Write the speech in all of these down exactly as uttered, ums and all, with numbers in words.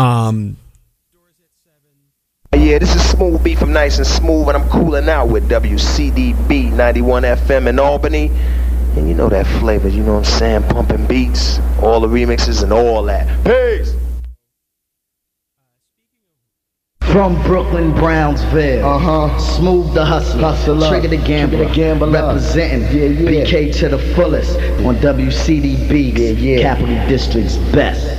Um, Yeah, this is Smooth B from Nice and Smooth, and I'm cooling out with W C D B ninety-one F M in Albany. And you know that flavor, you know what I'm saying? Pumping beats, all the remixes and all that. Peace! From Brooklyn, Brownsville, uh-huh. Smooth the Hustler, Hustler. Trigger the Gambler, Trigger the Gambler. Representing yeah, yeah. B K to the fullest on W C D B, yeah, yeah. Capital District's best.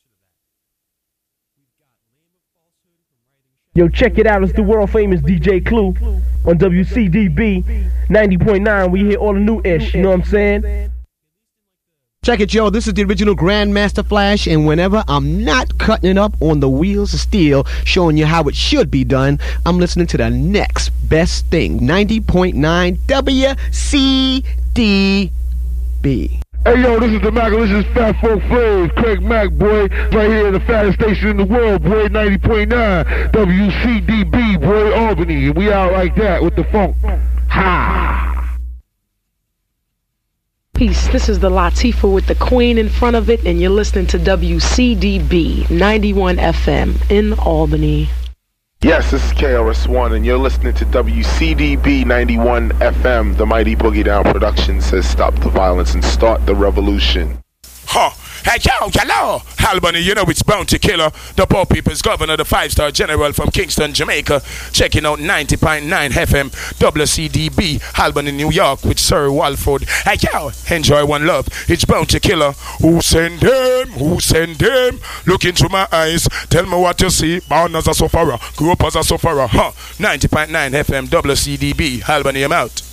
Yo, check it out. It's the world famous D J Clue on W C D B ninety point nine. We hear all the new ish. You know what I'm saying? Check it, yo. This is the original Grandmaster Flash, and whenever I'm not cutting it up on the wheels of steel, showing you how it should be done, I'm listening to the next best thing. ninety point nine W C D B. Hey yo, this is the Mac, this is Fat Folk Flav, Craig Mack, boy, right here at the fattest station in the world, boy, ninety point nine, W C D B, boy, Albany, and we out like that with the funk. Ha! Peace, this is the Latifah with the Queen in front of it, and you're listening to W C D B ninety-one F M in Albany. Yes, this is K R S One, and you're listening to W C D B ninety-one F M. The Mighty Boogie Down Production says stop the violence and start the revolution. Huh. Hey, yo, hello, Albany, you know it's Bounty Killer, the poor people's governor, the five-star general from Kingston, Jamaica, checking out ninety point nine F M, W C D B, Albany, New York, with Sir Walford. Hey, yo, enjoy one love, it's Bounty Killer. Who send them? Who send them? Look into my eyes, tell me what you see. Born as a sufferer, grew up as a sufferer, huh? ninety point nine F M, W C D B, Albany, I'm out.